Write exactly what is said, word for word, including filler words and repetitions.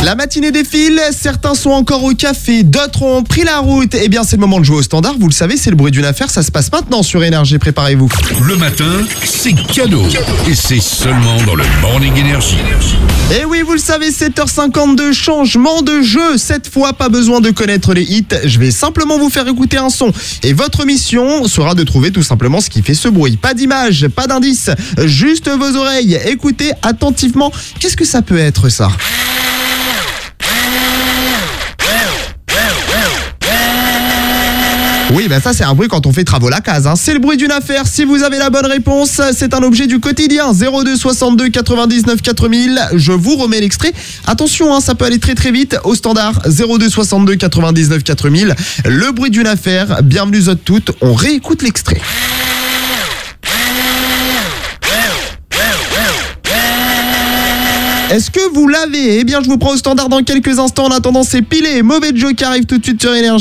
La matinée défile, certains sont encore au café, d'autres ont pris la route. Eh bien, c'est le moment de jouer au standard. Vous le savez, c'est le bruit d'une affaire. Ça se passe maintenant sur Énergie. Préparez-vous. Le matin, c'est cadeau. Et c'est seulement dans le Morning Énergie. Et oui, vous le savez, sept heures cinquante-deux, changement de jeu. Cette fois, pas besoin de connaître les hits. Je vais simplement vous faire écouter un son. Et votre mission sera de trouver tout simplement ce qui fait ce bruit. Pas d'image, pas d'indice, juste vos oreilles. Écoutez attentivement. Qu'est-ce que ça peut être, ça ? Oui, ben ça c'est un bruit quand on fait travaux la case, hein. C'est le bruit d'une affaire. Si vous avez la bonne réponse, c'est un objet du quotidien. zéro deux soixante-deux quatre-vingt-dix-neuf quatre mille. Je vous remets l'extrait. Attention, hein, ça peut aller très très vite. Au standard, zéro deux soixante-deux quatre-vingt-dix-neuf quatre mille. Le bruit d'une affaire. Bienvenue à toutes. On réécoute l'extrait. Est-ce que vous l'avez ? Eh bien, je vous prends au standard dans quelques instants. En attendant, c'est Pilé. Mauvais Joe qui arrive tout de suite sur Énergie.